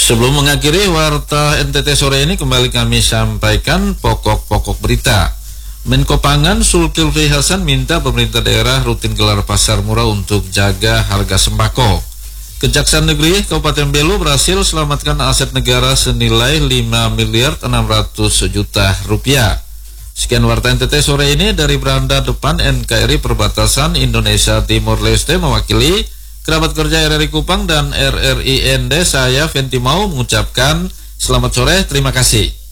Sebelum mengakhiri warta NTT sore ini, kembali kami sampaikan pokok-pokok berita. Menko Pangan Zulkifli Hasan minta pemerintah daerah rutin gelar pasar murah untuk jaga harga sembako. Kejaksaan Negeri Kabupaten Belu berhasil selamatkan aset negara senilai 5 miliar 600 juta rupiah. Sekian warta NTT sore ini dari beranda depan NKRI Perbatasan Indonesia Timur Leste, mewakili kerabat kerja RRI Kupang dan RRI ND, saya Venti Mau mengucapkan selamat sore, terima kasih.